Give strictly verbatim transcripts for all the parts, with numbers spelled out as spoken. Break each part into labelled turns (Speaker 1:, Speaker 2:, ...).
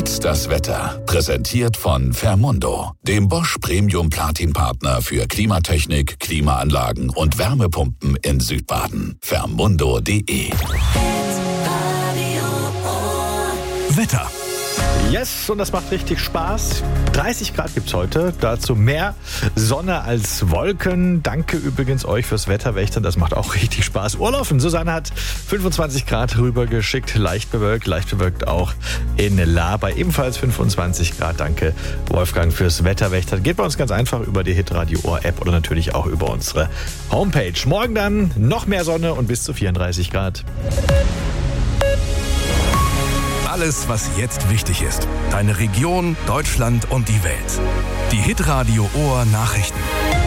Speaker 1: Jetzt das Wetter. Präsentiert von Fermundo, dem Bosch Premium Platin Partner für Klimatechnik, Klimaanlagen und Wärmepumpen in Südbaden. Fermundo punkt de.
Speaker 2: Wetter.
Speaker 3: Yes, und das macht richtig Spaß. dreißig Grad gibt's heute, dazu mehr Sonne als Wolken. Danke übrigens euch fürs Wetterwächtern, das macht auch richtig Spaß. Urlaufen, Susanne hat fünfundzwanzig Grad rübergeschickt, leicht bewölkt, leicht bewölkt auch in La bei ebenfalls fünfundzwanzig Grad. Danke Wolfgang fürs Wetterwächtern. Geht bei uns ganz einfach über die Hitradio Ohr App oder natürlich auch über unsere Homepage. Morgen dann noch mehr Sonne und bis zu vierunddreißig Grad.
Speaker 2: Alles, was jetzt wichtig ist. Deine Region, Deutschland und die Welt. Die Hitradio Ohr Nachrichten.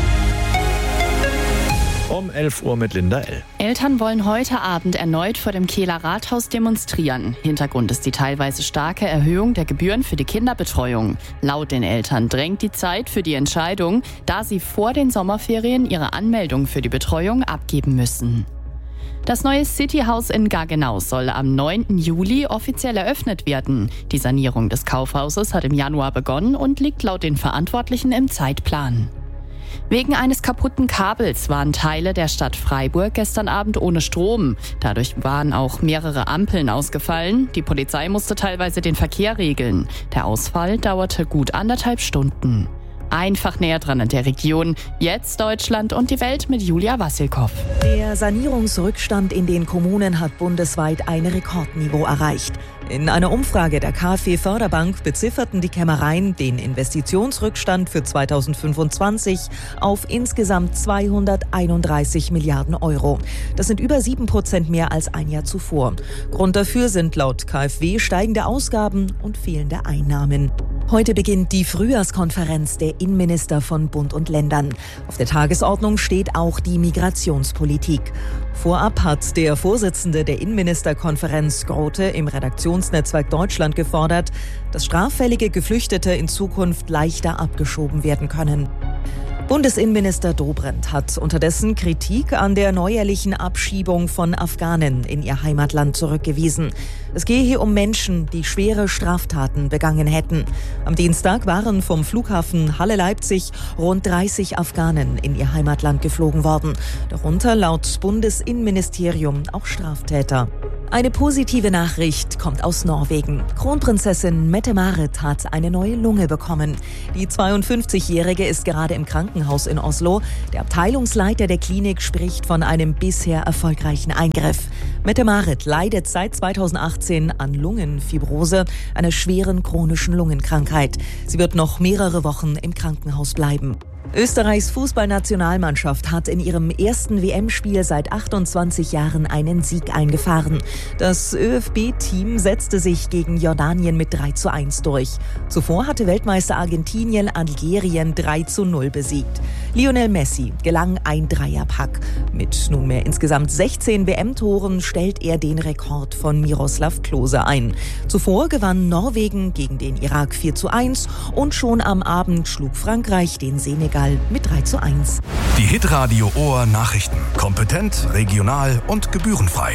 Speaker 3: Um elf Uhr mit Linda L.
Speaker 4: Eltern wollen heute Abend erneut vor dem Kehler Rathaus demonstrieren. Hintergrund ist die teilweise starke Erhöhung der Gebühren für die Kinderbetreuung. Laut den Eltern drängt die Zeit für die Entscheidung, da sie vor den Sommerferien ihre Anmeldung für die Betreuung abgeben müssen. Das neue Cityhaus in Gaggenau soll am neunten Juli offiziell eröffnet werden. Die Sanierung des Kaufhauses hat im Januar begonnen und liegt laut den Verantwortlichen im Zeitplan. Wegen eines kaputten Kabels waren Teile der Stadt Freiburg gestern Abend ohne Strom. Dadurch waren auch mehrere Ampeln ausgefallen. Die Polizei musste teilweise den Verkehr regeln. Der Ausfall dauerte gut anderthalb Stunden. Einfach näher dran an der Region. Jetzt Deutschland und die Welt mit Julia Wassilkow.
Speaker 5: Der Sanierungsrückstand in den Kommunen hat bundesweit ein Rekordniveau erreicht. In einer Umfrage der KfW-Förderbank bezifferten die Kämmereien den Investitionsrückstand für zweitausendfünfundzwanzig auf insgesamt zweihunderteinunddreißig Milliarden Euro. Das sind über sieben Prozent mehr als ein Jahr zuvor. Grund dafür sind laut KfW steigende Ausgaben und fehlende Einnahmen. Heute beginnt die Frühjahrskonferenz der Innenminister von Bund und Ländern. Auf der Tagesordnung steht auch die Migrationspolitik. Vorab hat der Vorsitzende der Innenministerkonferenz Grote im Redaktionsnetzwerk Deutschland gefordert, dass straffällige Geflüchtete in Zukunft leichter abgeschoben werden können. Bundesinnenminister Dobrindt hat unterdessen Kritik an der neuerlichen Abschiebung von Afghanen in ihr Heimatland zurückgewiesen. Es gehe hier um Menschen, die schwere Straftaten begangen hätten. Am Dienstag waren vom Flughafen Halle-Leipzig rund dreißig Afghanen in ihr Heimatland geflogen worden. Darunter laut Bundesinnenministerium auch Straftäter. Eine positive Nachricht kommt aus Norwegen. Kronprinzessin Mette-Marit hat eine neue Lunge bekommen. Die zweiundfünfzigjährige ist gerade im Krankenhaus in Oslo. Der Abteilungsleiter der Klinik spricht von einem bisher erfolgreichen Eingriff. Mette-Marit leidet seit zweitausendachtzehn an Lungenfibrose, einer schweren chronischen Lungenkrankheit. Sie wird noch mehrere Wochen im Krankenhaus bleiben. Österreichs Fußballnationalmannschaft hat in ihrem ersten W M-Spiel seit achtundzwanzig Jahren einen Sieg eingefahren. Das ÖFB-Team setzte sich gegen Jordanien mit drei zu eins durch. Zuvor hatte Weltmeister Argentinien Algerien drei zu null besiegt. Lionel Messi gelang ein Dreierpack. Mit nunmehr insgesamt sechzehn W M-Toren stellt er den Rekord von Miroslav Klose ein. Zuvor gewann Norwegen gegen den Irak vier zu eins und schon am Abend schlug Frankreich den Senegal mit drei zu eins.
Speaker 2: Die Hitradio Ohr Nachrichten. Kompetent, regional und gebührenfrei.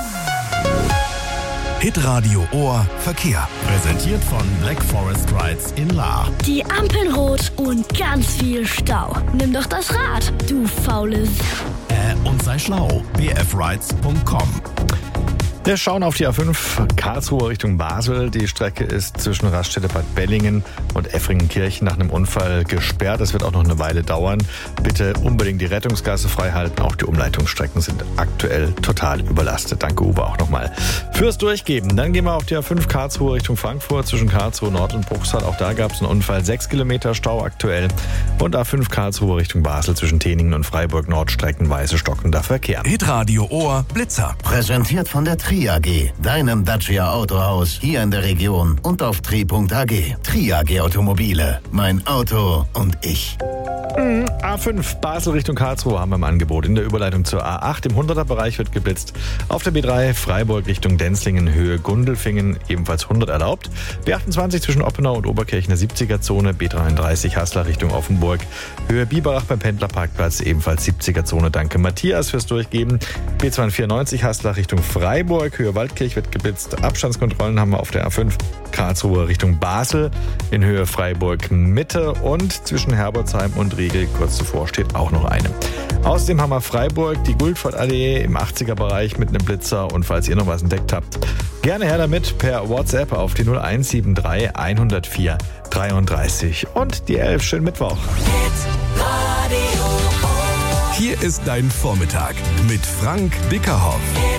Speaker 2: Hitradio Ohr Verkehr.
Speaker 6: Präsentiert von Black Forest Rides in Lahr.
Speaker 7: Die Ampeln rot und ganz viel Stau. Nimm doch das Rad, du faules.
Speaker 6: Äh, und sei schlau. b f rides punkt com.
Speaker 3: Wir schauen auf die A fünf Karlsruhe Richtung Basel. Die Strecke ist zwischen Raststätte Bad Bellingen und Effringenkirchen nach einem Unfall gesperrt. Das wird auch noch eine Weile dauern. Bitte unbedingt die Rettungsgasse freihalten. Auch die Umleitungsstrecken sind aktuell total überlastet. Danke Uwe auch nochmal fürs Durchgeben. Dann gehen wir auf die A fünf Karlsruhe Richtung Frankfurt zwischen Karlsruhe Nord und Bruchsal. Auch da gab es einen Unfall. Sechs Kilometer Stau aktuell. Und A fünf Karlsruhe Richtung Basel zwischen Teningen und Freiburg Nord streckenweise stockender Verkehr.
Speaker 2: Hitradio Ohr Blitzer.
Speaker 8: Präsentiert von der Tri A G, deinem Dacia Autohaus hier in der Region und auf tri punkt a g. Tri A G Automobile, mein Auto und ich.
Speaker 3: A fünf Basel Richtung Karlsruhe haben wir im Angebot. In der Überleitung zur A acht im hunderter-Bereich wird geblitzt. Auf der B drei Freiburg Richtung Denzlingen Höhe Gundelfingen ebenfalls hundert erlaubt. B achtundzwanzig zwischen Oppenau und Oberkirchner siebziger-Zone. B dreiunddreißig Haßler Richtung Offenburg Höhe Biberach beim Pendlerparkplatz ebenfalls siebziger-Zone. Danke Matthias fürs Durchgeben. B zweihundertvierundneunzig Haßler Richtung Freiburg. Freiburg, Höhe Waldkirch wird geblitzt. Abstandskontrollen haben wir auf der A fünf Karlsruhe Richtung Basel in Höhe Freiburg Mitte und zwischen Herbolzheim und Riegel kurz zuvor steht auch noch eine. Außerdem haben wir Freiburg, die Guldford-Allee im achtziger-Bereich mit einem Blitzer und falls ihr noch was entdeckt habt, gerne her damit per WhatsApp auf die null eins sieben drei hundertvier dreiunddreißig und die elf. Schönen Mittwoch.
Speaker 2: Hier ist dein Vormittag mit Frank Dickerhoff.